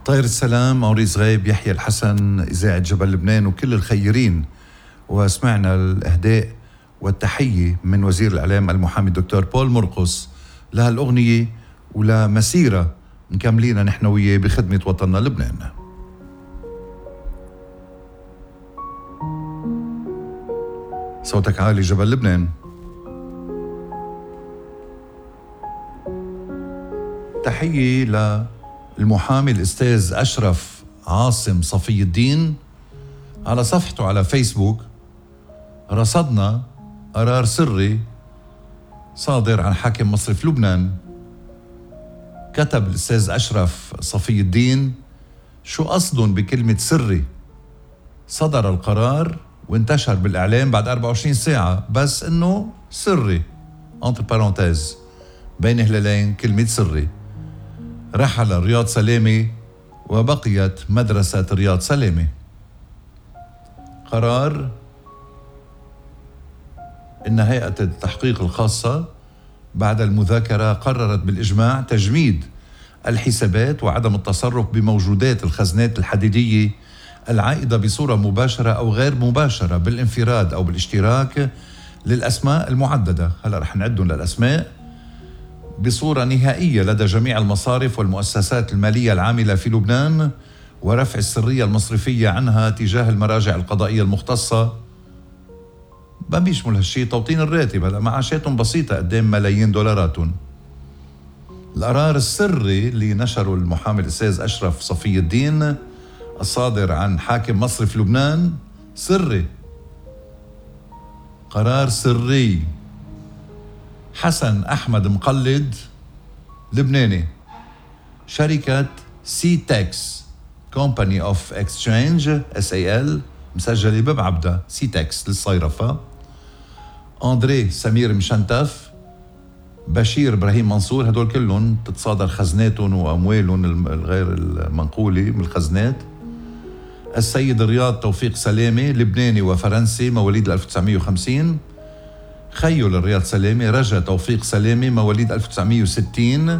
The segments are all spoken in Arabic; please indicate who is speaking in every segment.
Speaker 1: طاير السلام، موريس غيب، يحيى الحسن، إذاعة جبل لبنان وكل الخيرين. وسمعنا الإهداء والتحية من وزير الإعلام المحامي الدكتور بول مرقص لهالأغنية ولمسيرة مكملين نحن وياه بخدمة وطننا لبنان. صوتك عالي جبل لبنان. تحية للمحامي الأستاذ أشرف عاصم صفي الدين. على صفحته على فيسبوك رصدنا قرار سري صادر عن حاكم مصرف لبنان. كتب الأستاذ أشرف صفي الدين شو قصدهم بكلمة سري. صدر القرار وانتشر بالإعلام بعد 24 ساعة، بس إنه سري entre parenthèses بين هلالين كلمة سري. رحل رياض سلامة وبقيت مدرسة رياض سلامة. قرار إن هيئة التحقيق الخاصة بعد المذاكرة قررت بالإجماع تجميد الحسابات وعدم التصرف بموجودات الخزنات الحديدية العائدة بصورة مباشرة أو غير مباشرة بالانفراد أو بالاشتراك للأسماء المعددة. هلأ رح نعدهم للأسماء بصورة نهائية لدى جميع المصارف والمؤسسات المالية العاملة في لبنان، ورفع السرية المصرفية عنها تجاه المراجع القضائية المختصة. ما بيشمل هالشي توطين الراتب، هلا معاشاتهم بسيطة قدام ملايين دولاراتهم. القرار السري اللي نشره المحامي الأستاذ أشرف صفي الدين الصادر عن حاكم مصرف لبنان سري، قرار سري. حسن أحمد مقلد لبناني، شركة سي تكس كومباني اوف اكسشينج SAL مسجلة ببعبدة سي تكس للصيرفة. أندري سمير مشنتف، بشير إبراهيم منصور، هدول كلهم تتصادر خزناتهم وأموالهم الغير المنقولة من الخزنات. السيد رياض توفيق سلامة، لبناني وفرنسي، مواليد 1950. خيو للرياض سلامة رجا توفيق سلامة، مواليد 1960.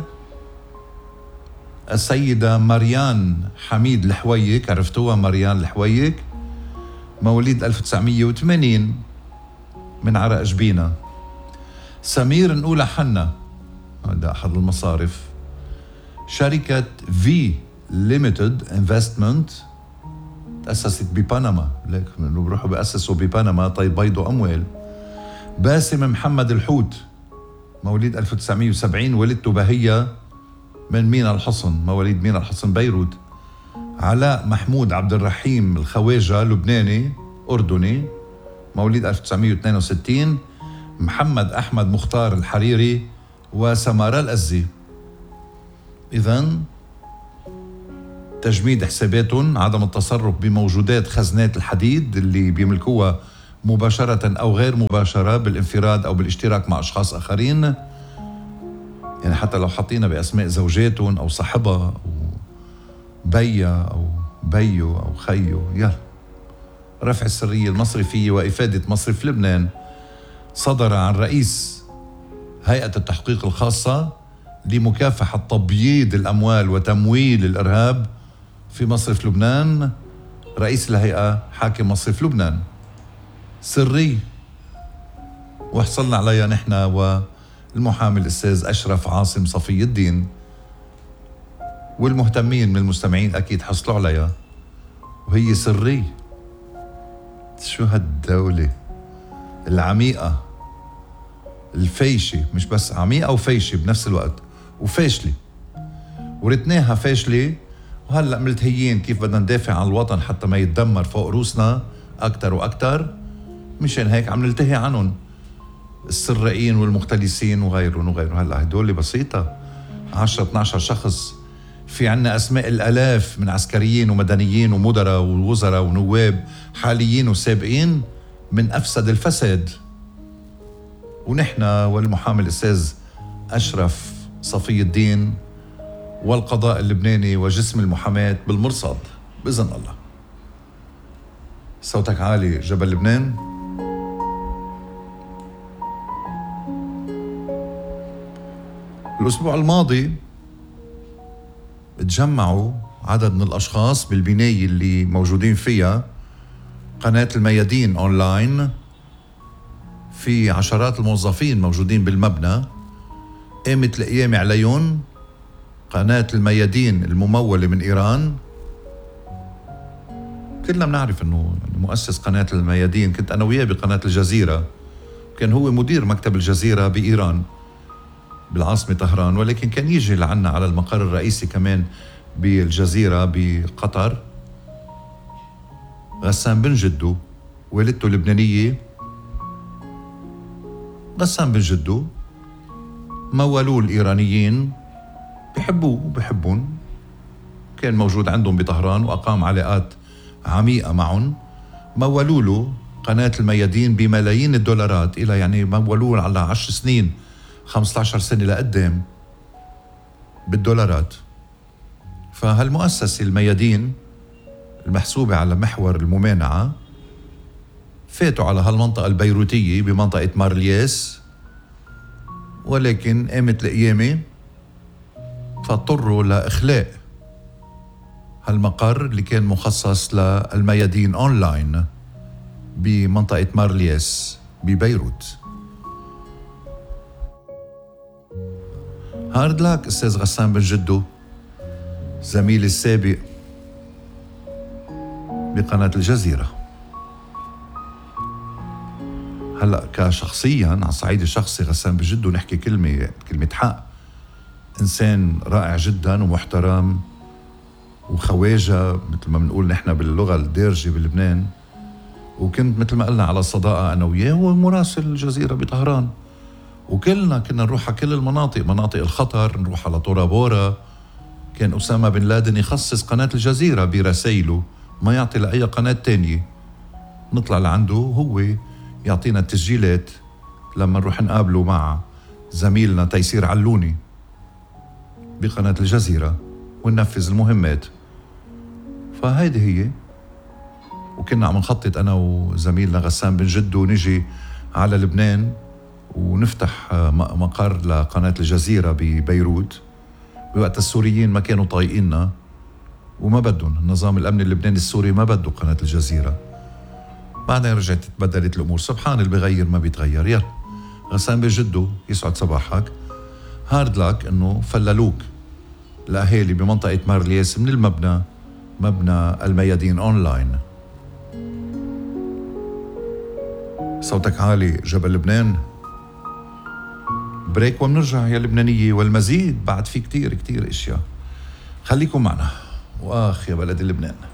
Speaker 1: السيدة مريان حميد الحويك، عرفتوها مريان الحويك، مواليد 1980 من عرق جبينة. سمير نقولة حنا، هذا أحد المصارف، شركة في ليميتد انفستمنت تأسست ببنما، ليك بروحوا بأسسوا ببنما طيب بيضوا أموال. باسم محمد الحوت، مواليد 1970، ولدته بهية من مينا الحصن، مواليد مينا الحصن بيروت. علاء محمود عبد الرحيم الخواجة، لبناني أردني، مواليد 1962. محمد أحمد مختار الحريري وسمارة الأزي. إذن تجميد حساباتهم، عدم التصرف بموجودات خزنات الحديد اللي بيملكوها مباشرة أو غير مباشرة بالانفراد أو بالاشتراك مع أشخاص آخرين، يعني حتى لو حطينا بأسماء زوجاتهم أو صاحبها أو بيا أو بيو أو خيو. يلا، رفع السرية المصرفية وإفادة مصرف لبنان صدر عن رئيس هيئة التحقيق الخاصة لمكافحة تبييض الأموال وتمويل الإرهاب في مصرف لبنان، رئيس الهيئة حاكم مصرف لبنان. سري وحصلنا عليها نحن والمحامي الأستاذ أشرف عاصم صفي الدين، والمهتمين من المستمعين أكيد حصلوا عليها، وهي سري. شو هالدولة العميقة الفيشة، مش بس عميقة وفيشة بنفس الوقت، وفاشلة، ورتناها فاشلة. وهلأ ملتهيين كيف بدنا ندافع عن الوطن حتى ما يتدمر فوق روسنا أكتر وأكتر. مشان هيك عم نلتهي عنهم، السراقين والمختلسين وغيرهم وغيرهم. هلأ هدول بسيطة، 10-12 شخص، في عنا أسماء الآلاف من عسكريين ومدنيين ومدراء ووزراء ونواب حاليين وسابقين من أفسد الفساد. ونحن والمحامي الأستاذ أشرف صفي الدين والقضاء اللبناني وجسم المحاماة بالمرصاد بإذن الله. صوتك عالي جبل لبنان. الأسبوع الماضي تجمعوا عدد من الأشخاص بالبناية اللي موجودين فيها قناة الميادين أونلاين. في عشرات الموظفين موجودين بالمبنى. قامت القيامة عليهم قناة الميادين الممولة من إيران. كلنا بنعرف أنه مؤسس قناة الميادين كنت أنا وياه بقناة الجزيرة، كان هو مدير مكتب الجزيرة بإيران بالعاصمة طهران، ولكن كان يجي لعنا على المقر الرئيسي كمان بالجزيرة بقطر. غسان بن جدو والدته لبنانية، غسان بن جدو مولوه الإيرانيين، بيحبوه وبيحبون، كان موجود عندهم بطهران وأقام علاقات عميقة معهم. مولوا له قناة الميادين بملايين الدولارات، إلى يعني مولوه على 10 سنين 15 سنة لقدام بالدولارات. فهالمؤسسة الميادين المحسوبة على محور الممانعة فاتوا على هالمنطقة البيروتية بمنطقة مارلياس، ولكن قامت القيامة فاضطروا لإخلاء هالمقر اللي كان مخصص للميادين أونلاين بمنطقة مارلياس ببيروت. هارد لاك أستاذ غسان بن جدو، زميلي السابق بقناة الجزيرة. هلأ كشخصيا على الصعيد الشخصي غسان بن جدو نحكي كلمة حق، إنسان رائع جدا ومحترم وخواجة مثل ما بنقول نحن باللغة الدارجة بلبنان. وكنت مثل ما قلنا على صداقة أنا وياه، هو مراسل الجزيرة بطهران، وكلنا كنا نروح على كل المناطق، مناطق الخطر، نروح على طورا بورا. كان أسامة بن لادن يخصص قناة الجزيرة برسائله، ما يعطي لأي قناة تانية. نطلع لعنده هو يعطينا التسجيلات لما نروح نقابله مع زميلنا تيسير علوني بقناة الجزيرة وننفذ المهمات. فهيدي هي. وكنا عم نخطط أنا وزميلنا غسان بن جدو نجي على لبنان ونفتح مقر لقناة الجزيرة ببيروت بوقت السوريين ما كانوا طايقيننا وما بدهم، النظام الأمني اللبناني السوري ما بده قناة الجزيرة. بعدين رجعت تبدلت الأمور، سبحان اللي بغير ما بيتغير. يلا غسان بن جدو يسعد صباحك. هارد لاك إنه فللوك الأهالي بمنطقة مارلياس من المبنى، مبنى الميادين أونلاين. صوتك عالي جبل لبنان. بريك ومنرجع يا لبنانية، والمزيد بعد في كتير اشياء. خليكم معنا. واخ يا بلد لبنان.